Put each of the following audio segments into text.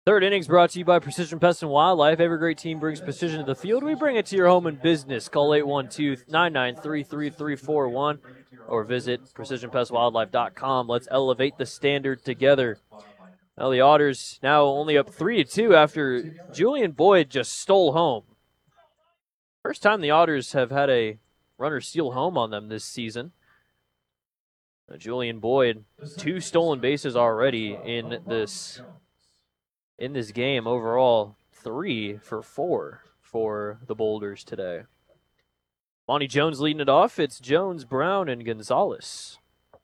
Third innings brought to you by Precision Pest and Wildlife. Every great team brings precision to the field. We bring it to your home and business. Call 812-993-3341 or visit precisionpestwildlife.com. Let's elevate the standard together. Well, the Otters now only up 3-2 after Julian Boyd just stole home. First time the Otters have had a runner steal home on them this season. Julian Boyd, 2 stolen bases already in this game. Overall, 3 for 4 for the Boulders today. Monty Jones leading it off. It's Jones, Brown, and Gonzalez.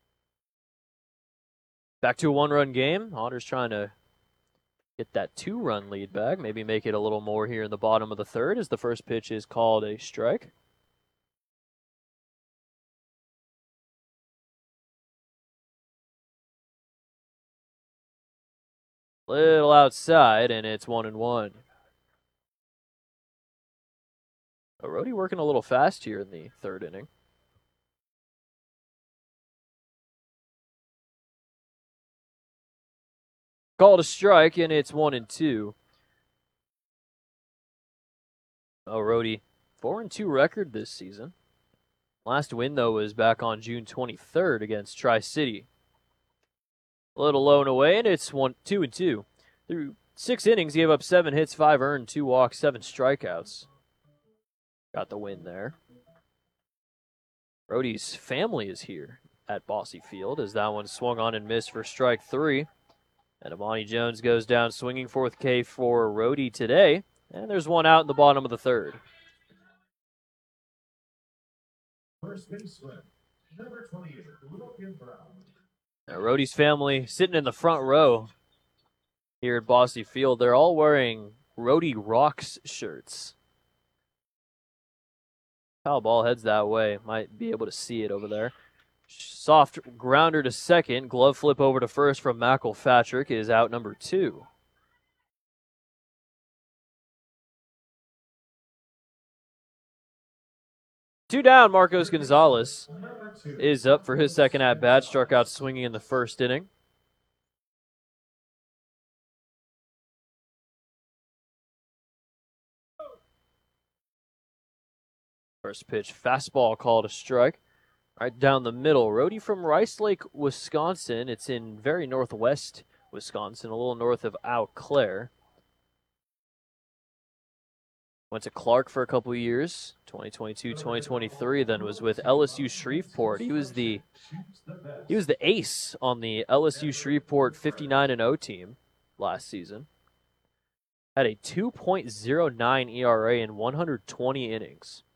Back to a 1-run game. Otters trying to get that 2-run lead back. Maybe make it a little more here in the bottom of the third as the first pitch is called a strike. Little outside, and it's 1-1. Rhodey working a little fast here in the third inning. Called a strike, and it's 1-2. Rhodey, 4-2 record this season. Last win, though, was back on June 23rd against Tri-City. A little low and away, and it's 2-2. Through 6 innings, he gave up 7 hits, 5 earned, 2 walks, 7 strikeouts. Got the win there. Rhodey's family is here at Bosse Field as that one swung on and missed for strike 3. And Amani Jones goes down swinging 4th K for Rhodey today. And there's one out in the bottom of the third. First baseman, number 28, Logan Brown. Now, Rhodey's family sitting in the front row here at Bosse Field. They're all wearing Rhodey Rocks shirts. Foul ball heads that way. Might be able to see it over there. Soft grounder to second. Glove flip over to first from McElpatrick is out number 2. Two down, Marcos Gonzalez is up for his second at-bat. Struck out swinging in the first inning. First pitch, fastball called a strike. Right down the middle. Rhodey from Rice Lake, Wisconsin. It's in very northwest Wisconsin, a little north of Eau Claire. Went to Clark for a couple of years, 2022, 2023, then was with LSU Shreveport. He was the ace on the LSU Shreveport 59-0 team last season. Had a 2.09 ERA in 120 innings.